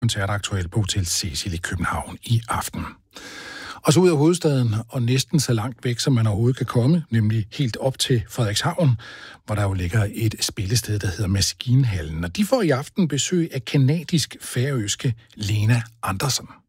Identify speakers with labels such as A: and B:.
A: koncertaktuelt på Hotel Cecil i København i aften. Og så ud af hovedstaden, og næsten så langt væk, som man overhovedet kan komme, nemlig helt op til Frederikshavn, hvor der jo ligger et spillested, der hedder Maskinhallen. Og de får i aften besøg af kanadisk-færøske Lena Andersen.